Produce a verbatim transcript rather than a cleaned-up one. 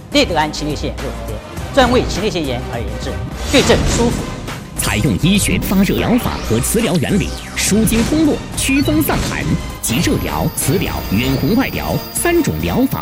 利德安前列腺肉毒贴，专为前列腺炎而研制，对症舒服。 采用医学发热疗法和磁疗原理，舒筋通络、祛风散寒，集热疗、磁疗、远红外疗三种疗法。